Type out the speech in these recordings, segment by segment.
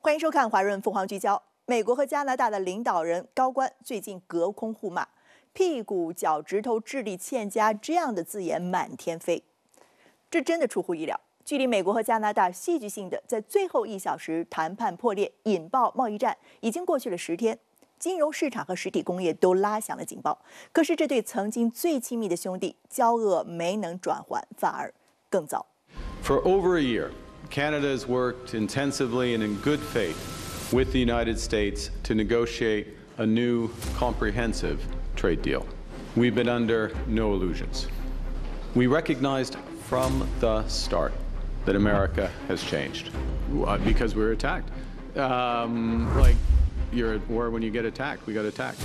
欢迎收看《华润凤凰聚焦》。美国和加拿大的领导人高官最近隔空互骂，屁股、脚趾头、智力欠佳这样的字眼满天飞，这真的出乎意料。距离美国和加拿大戏剧性的在最后1小时谈判破裂，引爆贸易战，已经过去了10天。金融市场和实体工业都拉响了警报，可是这对曾经最亲密的兄弟，交恶没能转圜，反而更糟。 For over a year, Canada has worked intensively and in good faith with the United States to negotiate a new comprehensive trade deal. We've been under no illusions. We recognized from the start that America has changed because we were attacked. Like you're at war when you get attacked. We got attacked.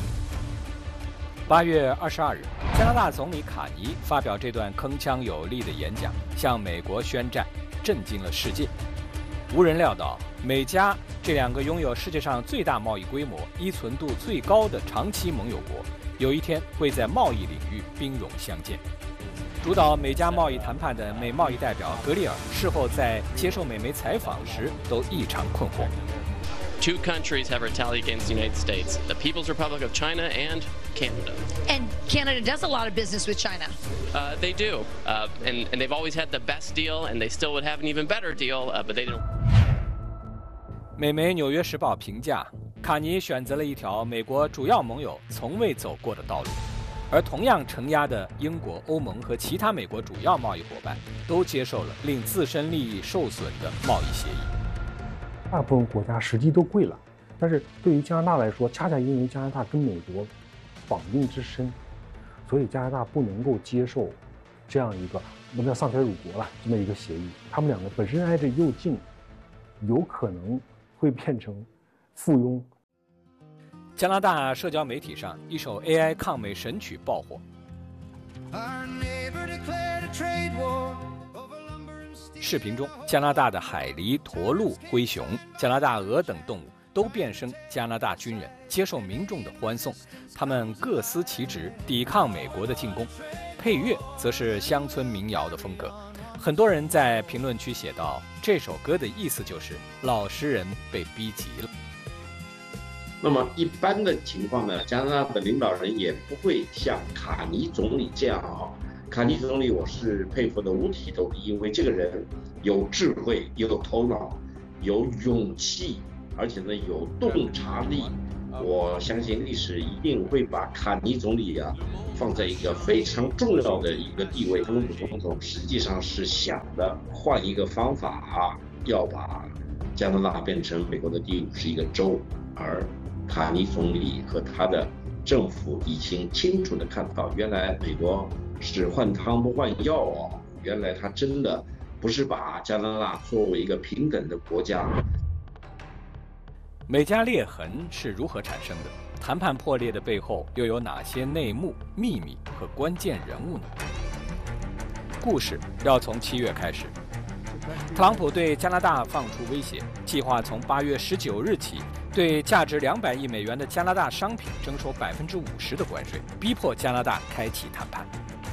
8月22日，加拿大总理卡尼发表这段铿锵有力的演讲，向美国宣战，震惊了世界。无人料到，美加这2个拥有世界上最大贸易规模、依存度最高的长期盟友国，有一天会在贸易领域兵戎相见。主导美加贸易谈判的美贸易代表格里尔事后在接受美媒采访时都异常困惑。 Two countries have retaliated against the United States, the People's Republic of China and Canada. And Canada does a lot of business with China. They do, and they've always had the best deal, and they still would have an even better deal, but they didn't. 美媒《纽约时报》评价，卡尼选择了一条美国主要盟友从未走过的道路，而同样承压的英国、欧盟和其他美国主要贸易伙伴都接受了令自身利益受损的贸易协议。 大部分国家实际都贵了，但是对于加拿大来说，恰恰因为加拿大跟美国绑定之深，所以加拿大不能够接受这样一个我们叫丧权辱国了这么一个协议。他们2个本身挨着又近，有可能会变成附庸。 加拿大社交媒体上一首 AI 抗美神曲爆火。视频中，加拿大的海狸、驼鹿、灰熊、加拿大鹅等动物都变身加拿大军人，接受民众的欢送。他们各司其职，抵抗美国的进攻。配乐则是乡村民谣的风格。很多人在评论区写道，这首歌的意思就是老实人被逼急了。 那么一般的情况呢，加拿大的领导人也不会像卡尼总理这样卡尼总理我是佩服的五体投地，因为这个人有智慧、有头脑、有勇气，而且呢有洞察力。我相信历史一定会把卡尼总理放在一个非常重要的一个地位。特朗普总统实际上是想的换一个方法要把加拿大变成美国的第51个州，而卡尼总理和他的政府已经清楚地看到，原来美国是换汤不换药原来他真的不是把加拿大作为一个平等的国家。 美加裂痕是如何产生的？谈判破裂的背后又有哪些内幕、秘密和关键人物呢？故事要从7月开始。特朗普对加拿大放出威胁，计划从8月19日起对价值200亿美元的加拿大商品征收50%的关税，逼迫加拿大开启谈判。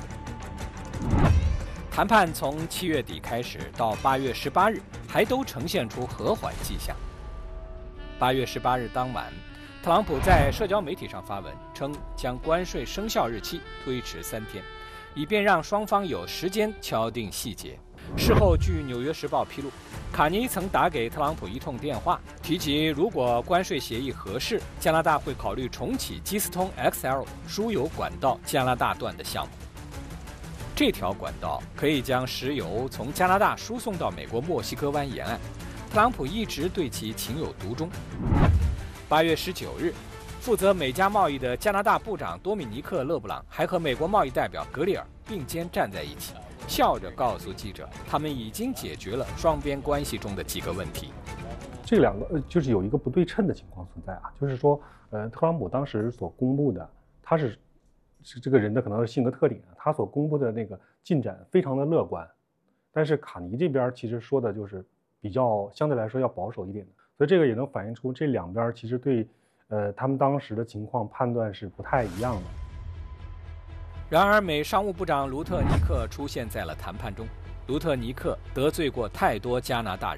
谈判从7月底开始到8月18日，还都呈现出和缓迹象。8月18日当晚，特朗普在社交媒体上发文称，将关税生效日期推迟3天，以便让双方有时间敲定细节。事后，据《纽约时报》披露，卡尼曾打给特朗普1通电话，提及如果关税协议合适，加拿大会考虑重启基斯通 XL 输油管道加拿大段的项目。这条管道可以将石油从加拿大输送到美国墨西哥湾沿岸。特朗普一直对其情有独钟。8月19日，负责美加贸易的加拿大部长多米尼克·勒布朗还和美国贸易代表格里尔并肩站在一起，笑着告诉记者，他们已经解决了双边关系中的几个问题。 这2个就是有一个不对称的情况存在就是说，特朗普当时所公布的，他是这个人的可能是性格特点，他所公布的那个进展非常的乐观，但是卡尼这边其实说的就是比较相对来说要保守一点的，所以这个也能反映出这2边其实对他们当时的情况判断是不太一样的。 然而，美商务部长卢特尼克出现在了谈判中。卢特尼克得罪过太多加拿大人，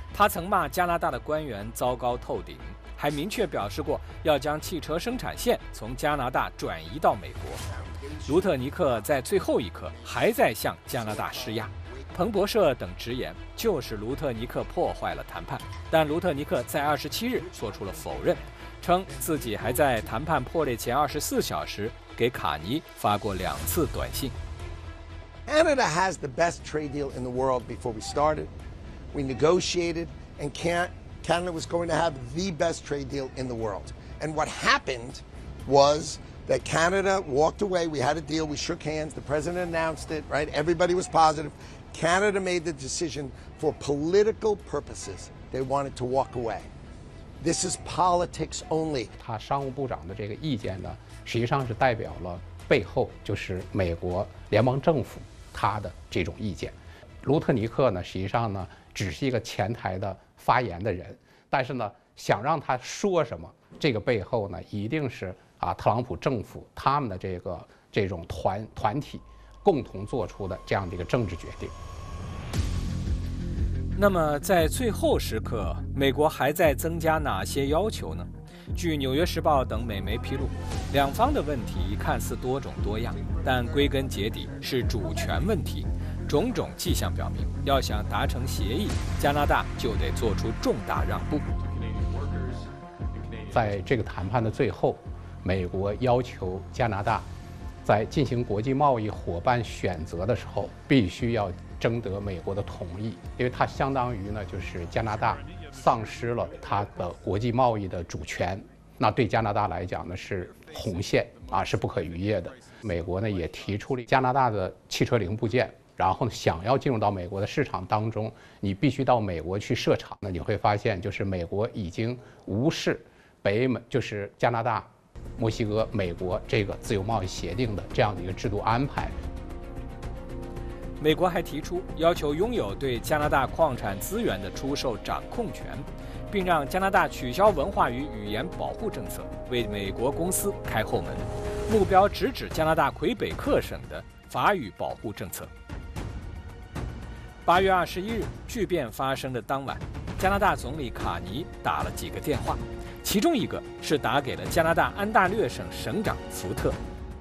他曾骂加拿大的官员糟糕透顶，还明确表示过要将汽车生产线从加拿大转移到美国。卢特尼克在最后一刻还在向加拿大施压。彭博社等直言，就是卢特尼克破坏了谈判，但卢特尼克在27日做出了否认，称自己还在谈判破裂前24小时给卡尼发过2次短信。 Canada has the best trade deal in the world before we started. We negotiated, and Canada was going to have the best trade deal in the world. And what happened was that Canada walked away. We had a deal. We shook hands. The president announced it, right? Everybody was positive. Canada made the decision for political purposes. They wanted to walk away. This is politics only. 他商务部长的这个意见呢，实际上是代表了背后就是美国联邦政府他的这种意见。卢特尼克呢，实际上呢只是一个前台的发言的人，但是呢想让他说什么，这个背后呢一定是特朗普政府他们的这种团体共同做出的这样的一个政治决定。 那么在最后时刻，美国还在增加哪些要求呢？据《纽约时报》等美媒披露，两方的问题看似多种多样，但归根结底是主权问题。种种迹象表明，要想达成协议，加拿大就得做出重大让步。 在这个谈判的最后，美国要求加拿大在进行国际贸易伙伴选择的时候，必须要征得美国的同意，因为它相当于呢，就是加拿大丧失了它的国际贸易的主权，那对加拿大来讲呢是红线是不可逾越的。美国呢也提出了加拿大的汽车零部件，然后呢想要进入到美国的市场当中，你必须到美国去设厂。那你会发现，就是美国已经无视北美，就是加拿大、墨西哥、美国这个自由贸易协定的这样的一个制度安排。 美国还提出要求拥有对加拿大矿产资源的出售掌控权，并让加拿大取消文化与语言保护政策，为美国公司开后门，目标直指加拿大魁北克省的法语保护政策。8月21日，巨变发生的当晚，加拿大总理卡尼打了几个电话，其中一个是打给了加拿大安大略省省长福特。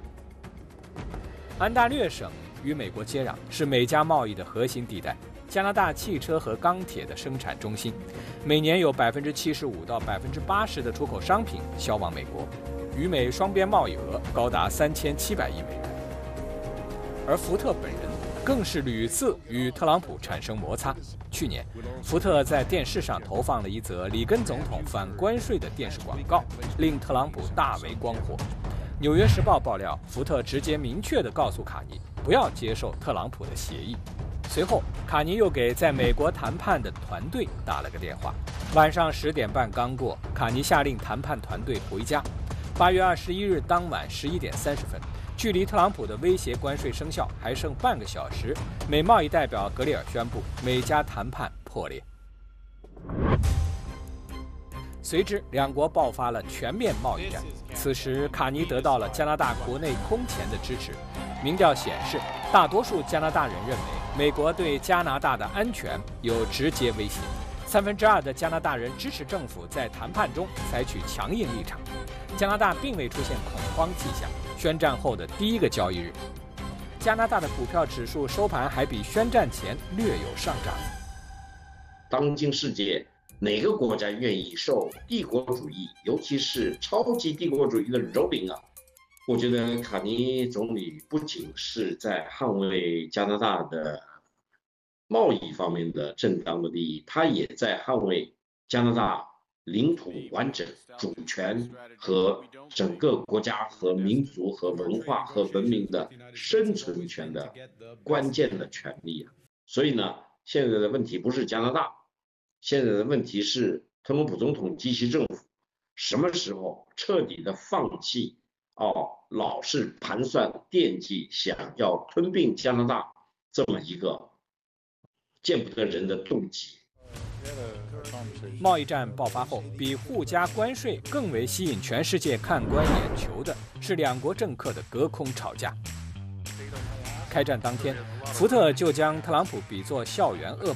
安大略省与美国接壤，是美加贸易的核心地带，加拿大汽车和钢铁的生产中心，每年有75%到80%的出口商品销往美国，与美双边贸易额高达3700亿美元。而福特本人更是屡次与特朗普产生摩擦。去年，福特在电视上投放了一则里根总统反关税的电视广告，令特朗普大为光火。《纽约时报》爆料，福特直接明确地告诉卡尼不要接受特朗普的协议。随后，卡尼又给在美国谈判的团队打了个电话。晚上10点半刚过，卡尼下令谈判团队回家。8月21日当晚11点30分，距离特朗普的威胁关税生效还剩半个小时，美贸易代表格里尔宣布美加谈判破裂。随之，两国爆发了全面贸易战。此时，卡尼得到了加拿大国内空前的支持。民调显示，大多数加拿大人认为美国对加拿大的安全有直接威胁。2/3的加拿大人支持政府在谈判中采取强硬立场。加拿大并未出现恐慌迹象。宣战后的第一个交易日，加拿大的股票指数收盘还比宣战前略有上涨。 当今世界，哪个国家愿意受帝国主义，尤其是超级帝国主义的蹂躏啊？我觉得卡尼总理不仅是在捍卫加拿大的贸易方面的正当的利益，他也在捍卫加拿大领土完整、主权和整个国家和民族和文化和文明的生存权的关键的权利啊！所以呢，现在的问题不是加拿大，现在的问题是特朗普总统及其政府什么时候彻底的放弃老是盘算惦记想要吞并加拿大这么一个见不得人的动机。 贸易战爆发后，比互加关税更为吸引全世界看官眼球的是两国政客的隔空吵架。开战当天，福特就将特朗普比作校园恶霸，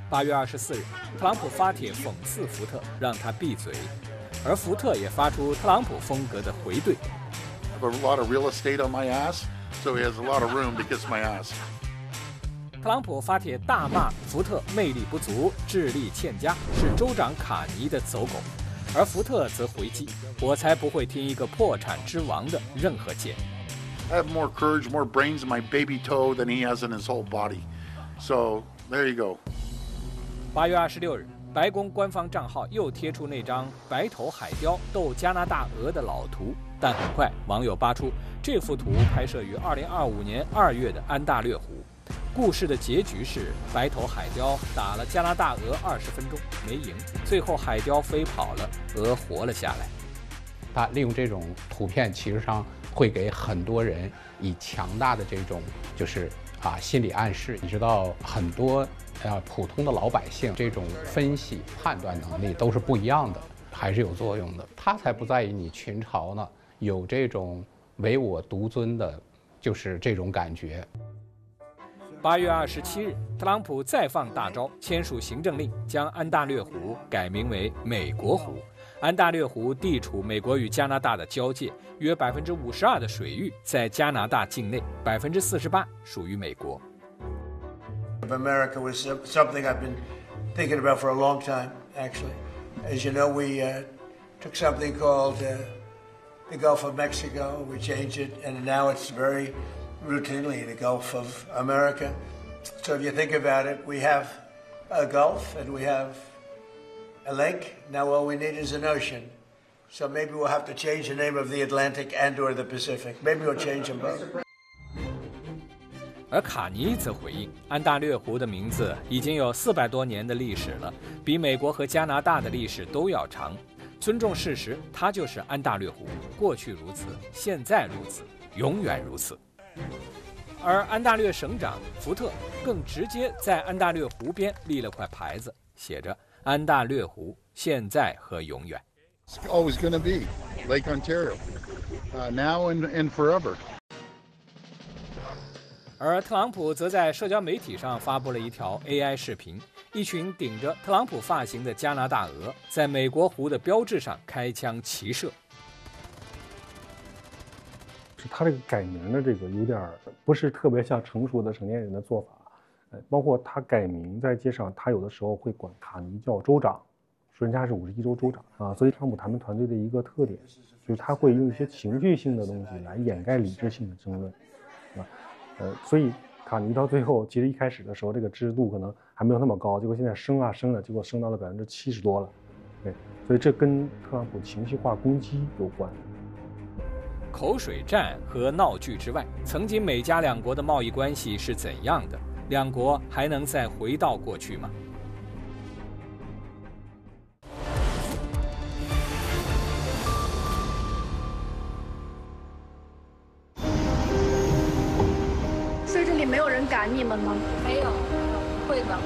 8月24日，特朗普发帖讽刺福特，让他闭嘴，而福特也发出特朗普风格的回怼。 I have a lot of real estate on my ass, so he has a lot of room to kiss my ass. 特朗普发帖大骂福特魅力不足、智力欠佳，是州长卡尼的走狗，而福特则回击：“我才不会听一个破产之王的任何建议。” I have more courage, more brains in my baby toe than he has in his whole body. So there you go. 8月26日，白宫官方账号又贴出那张白头海雕斗加拿大鹅的老图，但很快网友扒出这幅图拍摄于2025年2月的安大略湖。故事的结局是白头海雕打了加拿大鹅20分钟没赢，最后海雕飞跑了，鹅活了下来。 他利用这种图片，其实上会给很多人以强大的这种心理暗示。你知道，很多普通的老百姓这种分析判断能力都是不一样的，还是有作用的。他才不在意你群嘲呢，有这种唯我独尊的，就是这种感觉。 8月27日，特朗普再放大招，签署行政令，将安大略湖改名为美国湖。安大略湖地处美国与加拿大的交界，约52%的水域在加拿大境内，48%属于美国。 America was something I've been thinking about for a long time, actually. As you know, we took something called the Gulf of Mexico, we changed it, and now it's very routinely the Gulf of America. So if you think about it, we have a Gulf and we have a lake. Now all we need is an ocean. So maybe we'll have to change the name of the Atlantic and or the Pacific. Maybe we'll change them both. 而卡尼则回应，安大略湖的名字已经有400多年的历史了，比美国和加拿大的历史都要长。尊重事实，它就是安大略湖，过去如此，现在如此，永远如此。而安大略省长福特更直接在安大略湖边立了块牌子，写着“安大略湖，现在和永远”。 It's always going to be Lake Ontario, now and forever. 而特朗普则在社交媒体上发布了一条 AI 视频，一群顶着特朗普发型的加拿大鹅在美国湖的标志上开枪齐射。 他这个改名的这个有点不是特别像成熟的成年人的做法，包括他改名在街上，他有的时候会管卡尼叫州长，说人家是51州州长啊。所以特朗普谈判团队的一个特点就是他会用一些情绪性的东西来掩盖理智性的争论，所以卡尼到最后其实一开始的时候这个支持度可能还没有那么高，结果现在升了，结果升到了70%多了，对，所以这跟特朗普情绪化攻击有关。 口水战和闹剧之外，曾经美加两国的贸易关系是怎样的？两国还能再回到过去吗？ 所以这里没有人赶你们吗？ 沒有，會㗎。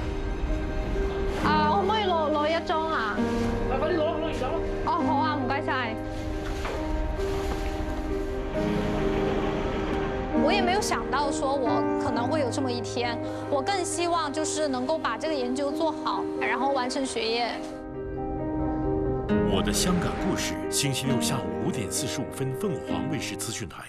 可唔可以攞一張啊？ 快啲攞而家咯。 哦，好啊，唔該晒。我也没有想到说我可能会有这么一天，我更希望就是能够把这个研究做好，然后完成学业。 我的香港故事，星期六下午5点45分，凤凰卫视资讯台。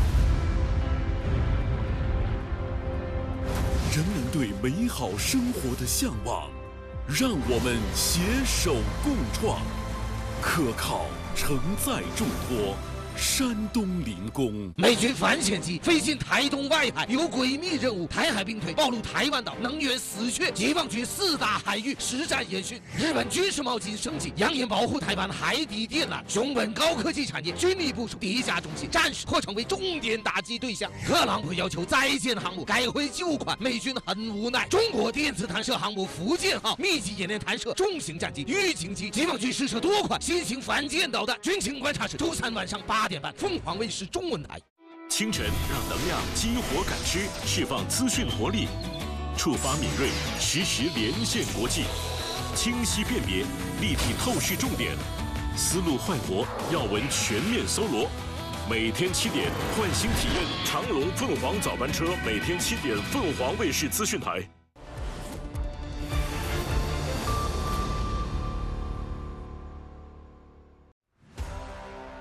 人民对美好生活的向往，让我们携手共创，可靠承载重托。山东临工， 美军反潜机飞进台东外海，有诡秘任务。台海兵推暴露台湾岛能源死穴，解放军4大海域实战演训。日本军事贸易升级，扬言保护台湾海底电缆。熊本高科技产业军力部署地下中心，暂时或成为重点打击对象。特朗普要求再建航母，改回旧款，美军很无奈。中国电子弹射航母福建号密集演练弹射重型战机、预警机，解放军试射多款新型反舰导弹。军情观察室周3晚上8点半，凤凰卫视中文台。 清晨让能量激活感知，释放资讯活力，触发敏锐，实时连线国际，清晰辨别，立体透视重点，思路快活，要闻全面搜罗。每天7点，换新体验长荣凤凰早班车，每天7点，凤凰卫视资讯台。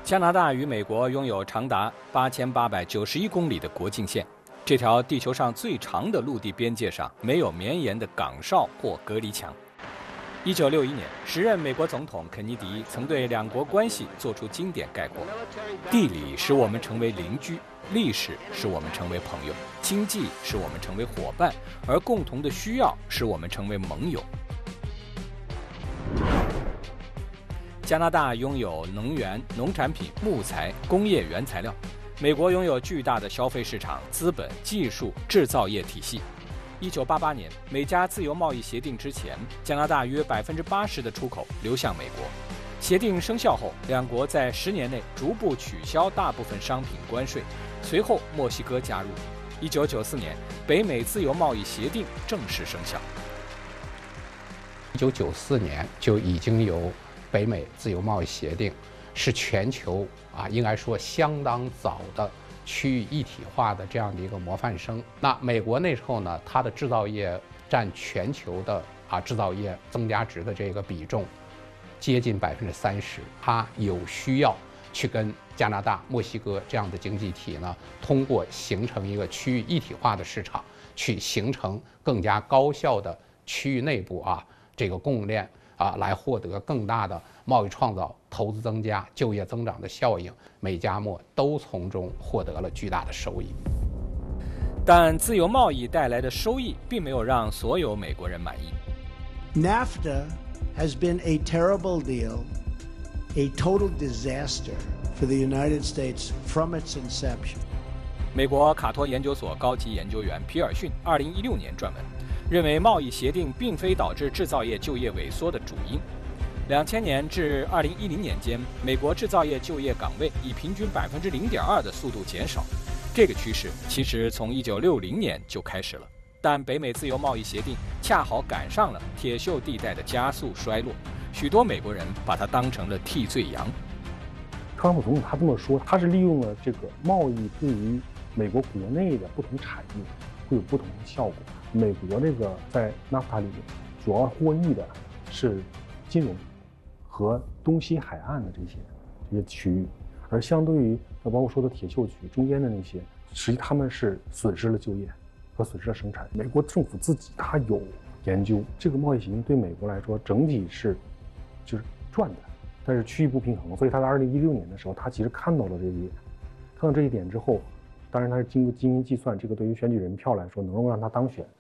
加拿大与美国拥有长达8891公里的国境线，这条地球上最长的陆地边界上没有绵延的岗哨或隔离墙。1961年，时任美国总统肯尼迪曾对两国关系作出经典概括：地理使我们成为邻居，历史使我们成为朋友，经济使我们成为伙伴，而共同的需要使我们成为盟友。加拿大拥有能源、农产品、木材、工业原材料；美国拥有巨大的消费市场、资本、技术、制造业体系。1988年，美加自由贸易协定之前，加拿大约80%的出口流向美国。协定生效后，两国在10年内逐步取消大部分商品关税。随后，墨西哥加入。1994年，北美自由贸易协定正式生效。 1994年就已经有北美自由贸易协定，是全球应该说相当早的区域一体化的这样的一个模范生。那美国那时候呢，它的制造业占全球的制造业增加值的这个比重接近30%，它有需要去跟加拿大、墨西哥这样的经济体呢，通过形成一个区域一体化的市场，去形成更加高效的区域内部这个供应链来获得更大的贸易创造、投资增加、就业增长的效应，美加墨都从中获得了巨大的收益。 但自由贸易带来的收益并没有让所有美国人满意。 NAFTA has been a terrible deal, a total disaster for the United States from its inception. 美国卡托研究所高级研究员皮尔逊2016年撰文，认为贸易协定并非导致制造业就业萎缩的主因。2000年至2010年间，美国制造业就业岗位以平均0.2%的速度减少。这个趋势其实从1960年就开始了，但北美自由贸易协定恰好赶上了铁锈地带的加速衰落，许多美国人把它当成了替罪羊。 特朗普总统他这么说，他是利用了这个贸易对于美国国内的不同产业会有不同的效果。美国这个在 NAFTA 里面主要获益的是金融和东西海岸的这些区域，而相对于包括说的铁锈区中间的那些，实际他们是损失了就业和损失了生产。美国政府自己他有研究，这个贸易协定对美国来说整体是就是赚的，但是区域不平衡，所以他在2016年的时候，他其实看到了这一点，看到这一点之后，当然他是经过精密计算，这个对于选举人票来说能够让他当选，